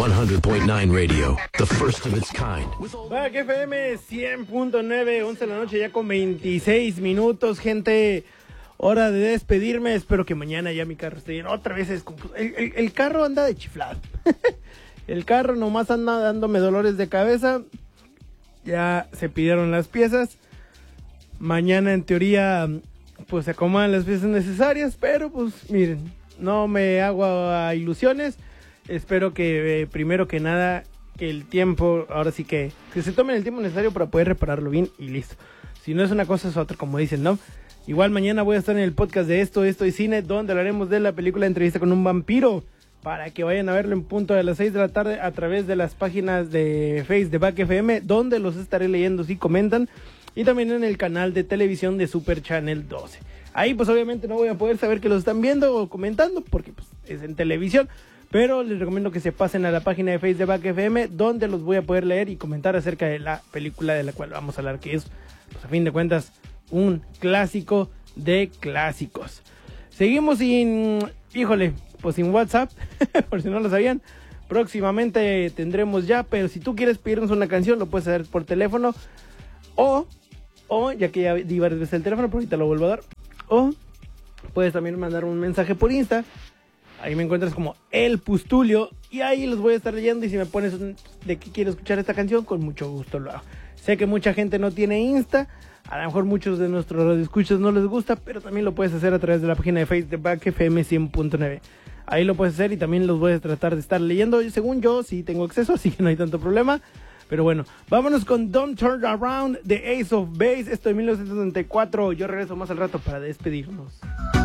100.9 Radio, the first of its kind. Back FM 100.9, 11 de la noche ya con 26 minutos, gente. Hora de despedirme, espero que mañana ya mi carro esté lleno. Otra vez el carro anda de chiflado. El carro nomás anda dándome dolores de cabeza. Ya se pidieron las piezas. Mañana en teoría pues se acomodan las piezas necesarias, pero pues miren, no me hago a ilusiones. Espero que primero que nada que el tiempo, ahora sí que se tomen el tiempo necesario para poder repararlo bien y listo. Si no es una cosa es otra, como dicen, ¿no? Igual mañana voy a estar en el podcast de Esto y Cine, donde hablaremos de la película Entrevista con un vampiro, para que vayan a verlo en punto de las 6 de la tarde a través de las páginas de Face de Back FM, donde los estaré leyendo si comentan, y también en el canal de televisión de Super Channel 12. Ahí pues obviamente no voy a poder saber que los están viendo o comentando, porque pues es en televisión, pero les recomiendo que se pasen a la página de Face de Back FM, donde los voy a poder leer y comentar acerca de la película de la cual vamos a hablar, que es, pues a fin de cuentas, un clásico de clásicos. Seguimos sin WhatsApp, por si no lo sabían. Próximamente tendremos ya, pero si tú quieres pedirnos una canción, lo puedes hacer por teléfono, o ya que ya di varias veces el teléfono, pero ahorita lo vuelvo a dar, o puedes también mandar un mensaje por Insta. Ahí me encuentras como El Pustulio, y ahí los voy a estar leyendo, y si me pones de qué quiero escuchar esta canción, con mucho gusto lo hago. Sé que mucha gente no tiene Insta, a lo mejor muchos de nuestros radioescuchas no les gusta, pero también lo puedes hacer a través de la página de Facebook de Back FM 100.9. Ahí lo puedes hacer y también los voy a tratar de estar leyendo. Según yo, sí tengo acceso, así que no hay tanto problema. Pero bueno, vámonos con Don't Turn Around de Ace of Base, esto de 1974. Yo regreso más al rato para despedirnos.